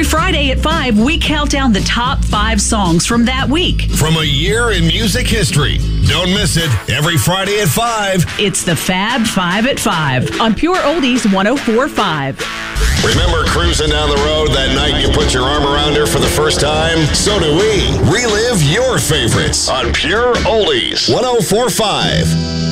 Friday at 5, we count down the top 5 songs from that week. From a year in music history. Don't miss it. Every Friday at 5. It's the Fab 5 at 5 on Pure Oldies 104.5. Remember cruising down the road that night you put your arm around her for the first time? So do we. Relive your favorites on Pure Oldies 104.5.